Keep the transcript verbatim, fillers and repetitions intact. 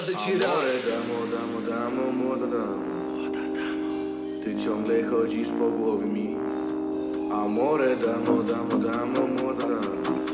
Że ci rany, damo, damo, damo, młoda damo. Ty ciągle chodzisz po głowie mi. Amore, damo, damo, damo, młoda damo.